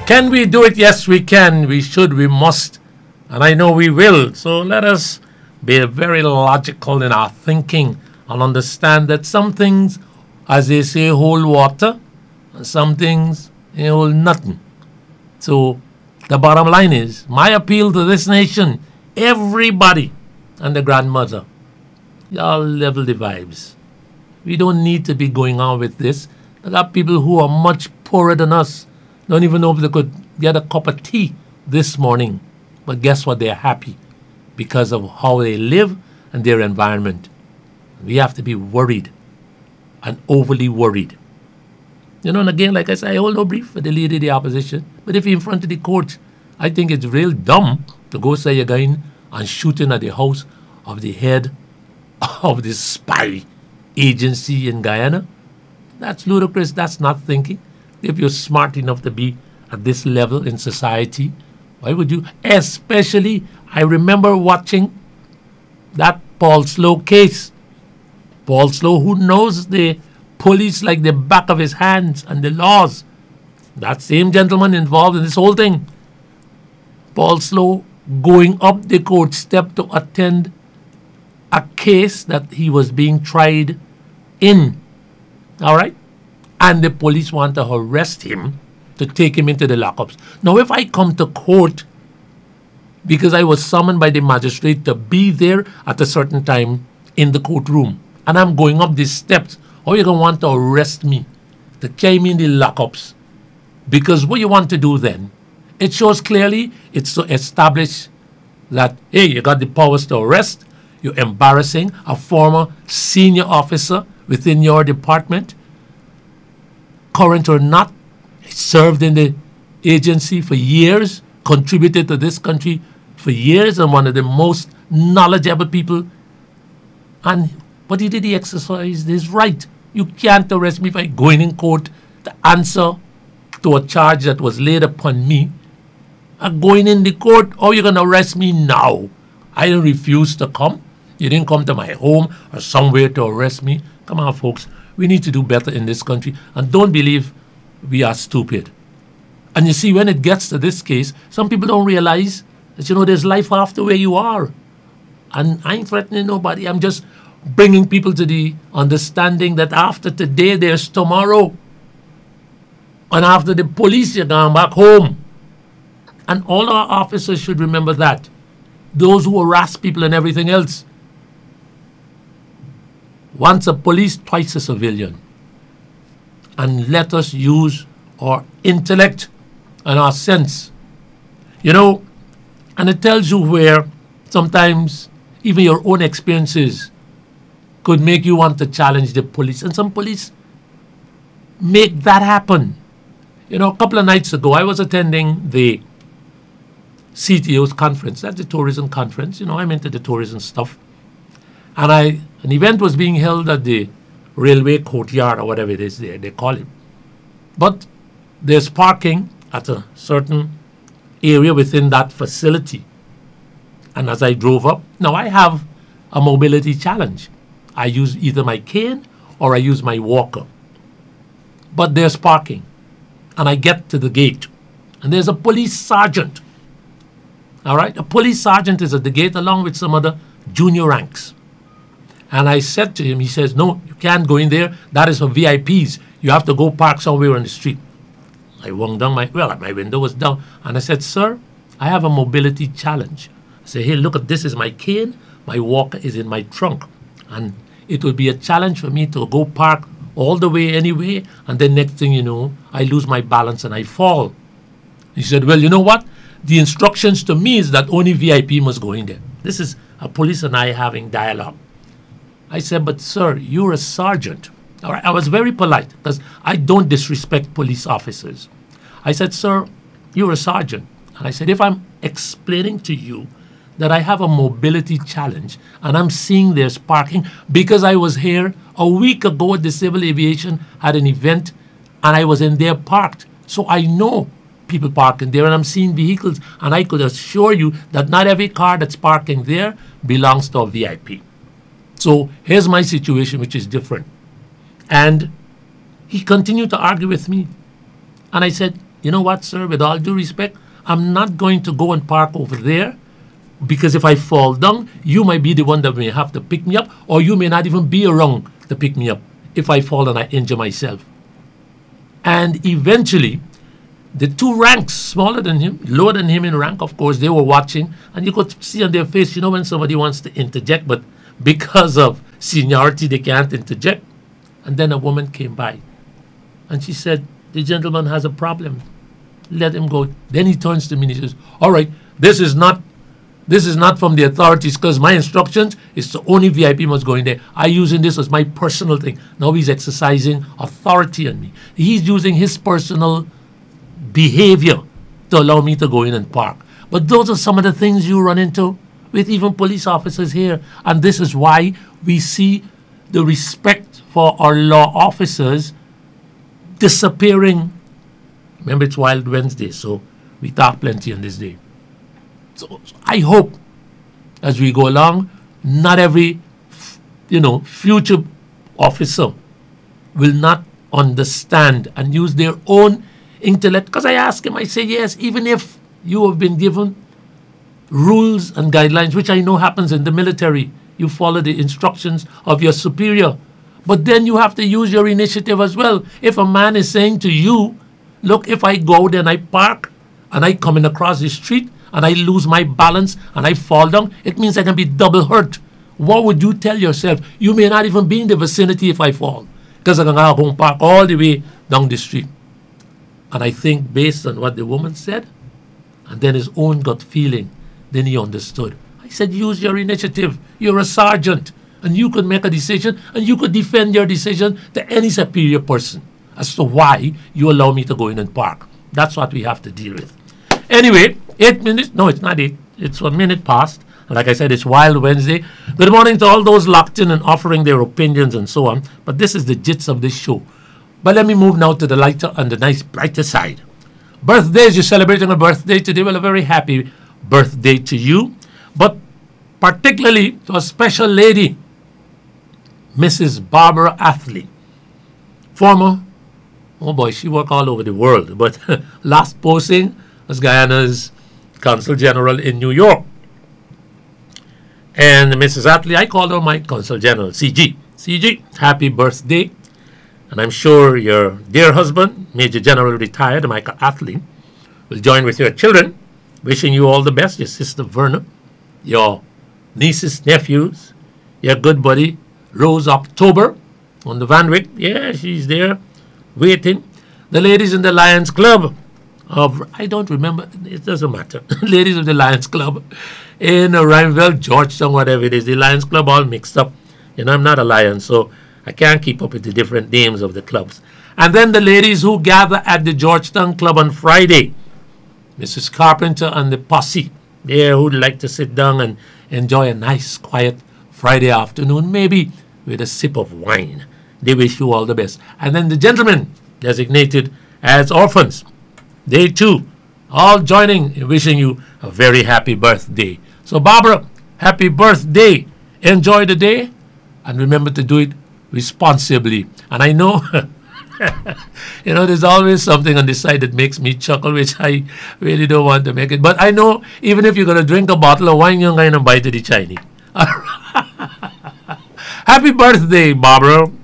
Can we do it? Yes, we can. We should. We must. And I know we will. So let us be very logical in our thinking and understand that some things, as they say, hold water, and some things they hold nothing. So the bottom line is my appeal to this nation, everybody and the grandmother, y'all level the vibes. We don't need to be going on with this. There are people who are much poorer than us. Don't even know if they could get a cup of tea this morning. But guess what? They're happy because of how they live and their environment. We have to be worried and overly worried. And again, like I said, I hold no brief for the leader of the opposition. But if you're in front of the court, I think it's real dumb to go say you're going and shooting at the house of the head of the spy agency in Guyana. That's ludicrous. That's not thinking. If you're smart enough to be at this level in society, why would you? Especially, I remember watching that Paul Slow case. Paul Slow, who knows the police like the back of his hands and the laws. That same gentleman involved in this whole thing. Paul Slow going up the court step to attend a case that he was being tried in. All right? And the police want to arrest him to take him into the lockups. Now, if I come to court because I was summoned by the magistrate to be there at a certain time in the courtroom, and I'm going up these steps, how are you going to want to arrest me, to carry me in the lockups? Because what you want to do then, it shows clearly it's to establish that, hey, you got the powers to arrest, you're embarrassing a former senior officer within your department, current or not, served in the agency for years, contributed to this country for years, and one of the most knowledgeable people. And what he did, he exercised his right. You can't arrest me by going in court to answer to a charge that was laid upon me. And going in the court, oh, you're going to arrest me now. I refuse to come. You didn't come to my home or somewhere to arrest me. Come on, folks. We need to do better in this country. And don't believe we are stupid. And you see, when it gets to this case, some people don't realize that, there's life after where you are. And I ain't threatening nobody. I'm just bringing people to the understanding that after today, there's tomorrow. And after the police, you're going back home. And all our officers should remember that. Those who harass people and everything else. Once a police, twice a civilian. And let us use our intellect and our sense. And it tells you where sometimes even your own experiences could make you want to challenge the police. And some police make that happen. A couple of nights ago, I was attending the CTO's conference. That's the tourism conference. I'm into the tourism stuff. And an event was being held at the railway courtyard or whatever it is there, they call it. But there's parking at a certain area within that facility. And as I drove up, now I have a mobility challenge. I use either my cane or I use my walker. But there's parking. And I get to the gate. And there's a police sergeant. All right? A police sergeant is at the gate along with some other junior ranks. And I said to him, he says, no, you can't go in there. That is for VIPs. You have to go park somewhere on the street. I swung down my window was down. And I said, sir, I have a mobility challenge. I said, hey, look, this is my cane. My walker is in my trunk. And it would be a challenge for me to go park all the way anyway. And then next thing you know, I lose my balance and I fall. He said, well, you know what? The instructions to me is that only VIP must go in there. This is a police and I having dialogue. I said, but sir, you're a sergeant. All right, I was very polite because I don't disrespect police officers. I said, sir, you're a sergeant. And I said, if I'm explaining to you that I have a mobility challenge and I'm seeing there's parking because I was here a week ago at the Civil Aviation had an event and I was in there parked. So I know people parking there and I'm seeing vehicles and I could assure you that not every car that's parking there belongs to a VIP. So here's my situation, which is different. And he continued to argue with me. And I said, you know what, sir, with all due respect, I'm not going to go and park over there because if I fall down, you might be the one that may have to pick me up, or you may not even be around to pick me up if I fall and I injure myself. And eventually, the two ranks smaller than him, lower than him in rank, of course, they were watching, and you could see on their face, when somebody wants to interject, but because of seniority, they can't interject. And then a woman came by, and she said, the gentleman has a problem. Let him go. Then he turns to me and he says, all right, this is not from the authorities because my instructions is the only VIP must go in there. I using this as my personal thing. Now he's exercising authority on me. He's using his personal behavior to allow me to go in and park. But those are some of the things you run into with even police officers here. And this is why we see the respect for our law officers disappearing. Remember, it's Wild Wednesday, so we talk plenty on this day. So I hope as we go along, not every, future officer will not understand and use their own intellect. Because I ask him, I say, yes, even if you have been given rules and guidelines, which I know happens in the military, you follow the instructions of your superior. But then you have to use your initiative as well. If a man is saying to you, look, if I go there and I park and I come in across the street and I lose my balance and I fall down, it means I can be double hurt. What would you tell yourself? You may not even be in the vicinity if I fall because I'm going to go and park all the way down the street. And I think based on what the woman said and then his own gut feeling, then he understood. I said, use your initiative. You're a sergeant and you could make a decision and you could defend your decision to any superior person as to why you allow me to go in and park. That's what we have to deal with. Anyway, 8 minutes. No, it's not 8. It's 1 minute past. Like I said, it's Wild Wednesday. Good morning to all those locked in and offering their opinions and so on. But this is the gist of this show. But let me move now to the lighter and the nice brighter side. Birthdays, you're celebrating a birthday today. Well, a very happy birthday to you. But particularly to a special lady, Mrs. Barbara Athley. Former, oh boy, she worked all over the world. But last posting was Guyana's Consul General in New York. And Mrs. Athley, I called her my Consul General, CG. CG, happy birthday. And I'm sure your dear husband, Major General retired Michael Athley, will join with your children, wishing you all the best, your sister Verna, your nieces, nephews, your good buddy Rose October on the Van Wyck. Yeah, she's there waiting. The ladies in the Lions Club of, I don't remember, it doesn't matter. Ladies of the Lions Club in Rhineville, Georgetown, whatever it is. The Lions Club all mixed up. I'm not a Lion, so I can't keep up with the different names of the clubs. And then the ladies who gather at the Georgetown Club on Friday. Mrs. Carpenter and the posse there who'd like to sit down and enjoy a nice, quiet Friday afternoon, maybe with a sip of wine. They wish you all the best. And then the gentlemen designated as orphans, they too, all joining in wishing you a very happy birthday. So Barbara, happy birthday. Enjoy the day and remember to do it responsibly. And I know, there's always something on this side that makes me chuckle, which I really don't want to make it. But I know even if you're going to drink a bottle of wine, you're going to buy to the Chinese. Happy birthday, Barbara.